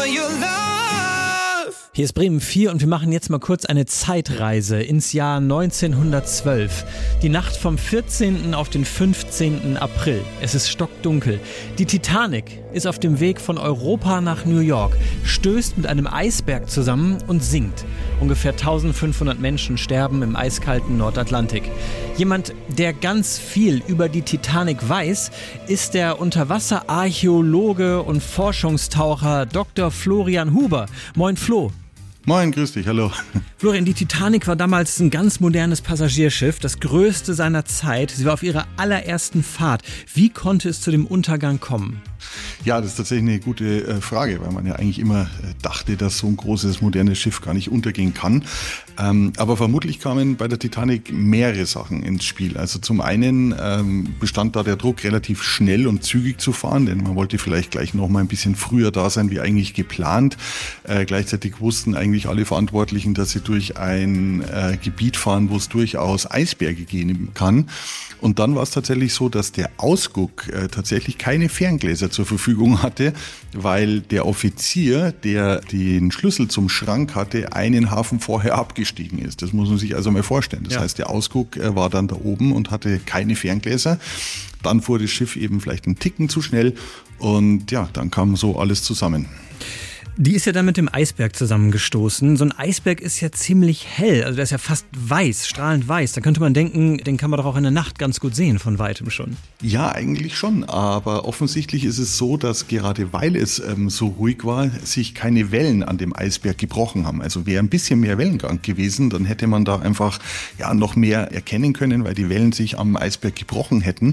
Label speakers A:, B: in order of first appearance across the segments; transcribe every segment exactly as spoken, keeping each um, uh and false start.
A: your love.
B: Hier ist Bremen vier und wir machen jetzt mal kurz eine Zeitreise ins Jahr neunzehnhundertzwölf. Die Nacht vom vierzehnten auf den fünfzehnten April. Es ist stockdunkel. Die Titanic ist auf dem Weg von Europa nach New York, stößt mit einem Eisberg zusammen und sinkt. Ungefähr eintausendfünfhundert Menschen sterben im eiskalten Nordatlantik. Jemand, der ganz viel über die Titanic weiß, ist der Unterwasserarchäologe und Forschungstaucher Doktor Florian Huber. Moin Flo.
C: Moin, grüß dich, hallo.
B: Florian, die Titanic war damals ein ganz modernes Passagierschiff, das größte seiner Zeit. Sie war auf ihrer allerersten Fahrt. Wie konnte es zu dem Untergang kommen?
C: Ja, das ist tatsächlich eine gute äh, Frage, weil man ja eigentlich immer äh, dachte, dass so ein großes, modernes Schiff gar nicht untergehen kann. Ähm, aber vermutlich kamen bei der Titanic mehrere Sachen ins Spiel. Also zum einen ähm, bestand da der Druck, relativ schnell und zügig zu fahren, denn man wollte vielleicht gleich noch mal ein bisschen früher da sein, wie eigentlich geplant. Äh, gleichzeitig wussten eigentlich alle Verantwortlichen, dass sie durch ein äh, Gebiet fahren, wo es durchaus Eisberge geben kann. Und dann war es tatsächlich so, dass der Ausguck äh, tatsächlich keine Ferngläser zur Verfügung hatte, weil der Offizier, der den Schlüssel zum Schrank hatte, einen Hafen vorher abgestiegen ist. Das muss man sich also mal vorstellen. Das ja. heißt, der Ausguck äh, war dann da oben und hatte keine Ferngläser. Dann fuhr das Schiff eben vielleicht einen Ticken zu schnell und ja, dann kam so alles zusammen.
B: Die ist ja dann mit dem Eisberg zusammengestoßen. So ein Eisberg ist ja ziemlich hell, also der ist ja fast weiß, strahlend weiß. Da könnte man denken, den kann man doch auch in der Nacht ganz gut sehen, von weitem schon.
C: Ja, eigentlich schon, aber offensichtlich ist es so, dass gerade weil es ähm, so ruhig war, sich keine Wellen an dem Eisberg gebrochen haben. Also wäre ein bisschen mehr Wellengang gewesen, dann hätte man da einfach ja noch mehr erkennen können, weil die Wellen sich am Eisberg gebrochen hätten.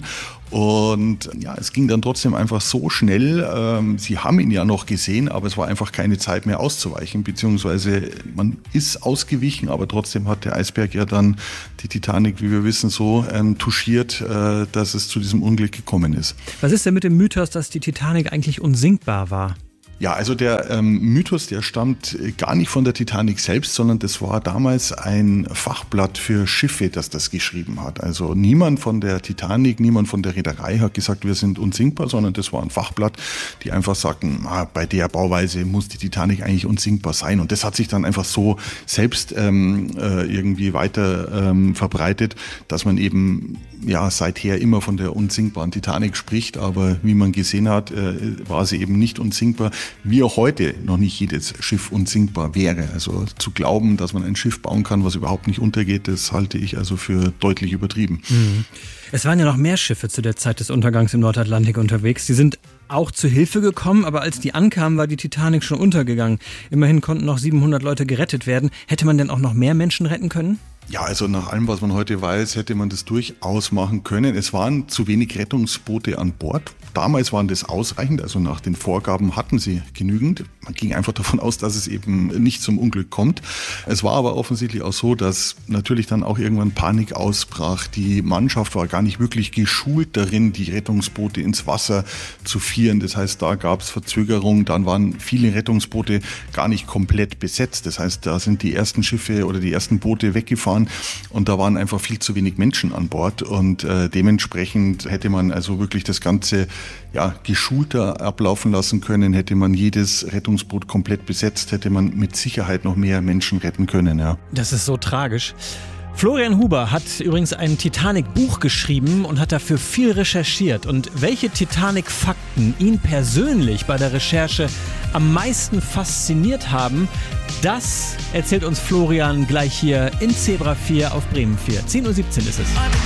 C: Und ja, es ging dann trotzdem einfach so schnell. Ähm, sie haben ihn ja noch gesehen, aber es war einfach keine Zeit mehr auszuweichen, beziehungsweise man ist ausgewichen, aber trotzdem hat der Eisberg ja dann die Titanic, wie wir wissen, so ähm, touchiert, äh, dass es zu diesem Unglück gekommen ist.
B: Was ist denn mit dem Mythos, dass die Titanic eigentlich unsinkbar war?
C: Ja, also der ähm, Mythos, der stammt gar nicht von der Titanic selbst, sondern das war damals ein Fachblatt für Schiffe, das das geschrieben hat. Also niemand von der Titanic, niemand von der Reederei hat gesagt, wir sind unsinkbar, sondern das war ein Fachblatt, die einfach sagten, ah, bei der Bauweise muss die Titanic eigentlich unsinkbar sein. Und das hat sich dann einfach so selbst ähm, äh, irgendwie weiter ähm, verbreitet, dass man eben ja seither immer von der unsinkbaren Titanic spricht. Aber wie man gesehen hat, äh, war sie eben nicht unsinkbar. Wie auch heute noch nicht jedes Schiff unsinkbar wäre. Also zu glauben, dass man ein Schiff bauen kann, was überhaupt nicht untergeht, das halte ich also für deutlich übertrieben.
B: Mhm. Es waren ja noch mehr Schiffe zu der Zeit des Untergangs im Nordatlantik unterwegs. Die sind auch zu Hilfe gekommen, aber als die ankamen, war die Titanic schon untergegangen. Immerhin konnten noch siebenhundert Leute gerettet werden. Hätte man denn auch noch mehr Menschen retten können?
C: Ja, also nach allem, was man heute weiß, hätte man das durchaus machen können. Es waren zu wenig Rettungsboote an Bord. Damals waren das ausreichend, also nach den Vorgaben hatten sie genügend. Man ging einfach davon aus, dass es eben nicht zum Unglück kommt. Es war aber offensichtlich auch so, dass natürlich dann auch irgendwann Panik ausbrach. Die Mannschaft war gar nicht wirklich geschult darin, die Rettungsboote ins Wasser zu führen. Das heißt, da gab es Verzögerungen. Dann waren viele Rettungsboote gar nicht komplett besetzt. Das heißt, da sind die ersten Schiffe oder die ersten Boote weggefahren und da waren einfach viel zu wenig Menschen an Bord und äh, dementsprechend hätte man also wirklich das Ganze ja, geschulter ablaufen lassen können, hätte man jedes Rettungsboot komplett besetzt, hätte man mit Sicherheit noch mehr Menschen retten können. Ja.
B: Das ist so tragisch. Florian Huber hat übrigens ein Titanic-Buch geschrieben und hat dafür viel recherchiert. Und welche Titanic-Fakten ihn persönlich bei der Recherche am meisten fasziniert haben, das erzählt uns Florian gleich hier in Zebra vier auf Bremen vier. zehn Uhr siebzehn ist es.